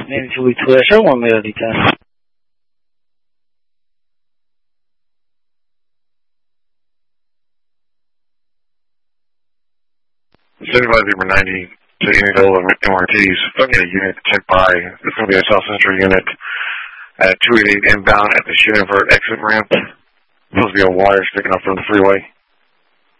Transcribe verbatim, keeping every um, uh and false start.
Navy Julie Twist, show one Melody ten. Certified number ninety to unit O of M R Ts. Okay, unit check by. It's going to be a South Central unit at two eighty-eight inbound at the Schulenburg exit ramp. Supposed to be a wire sticking up from the freeway.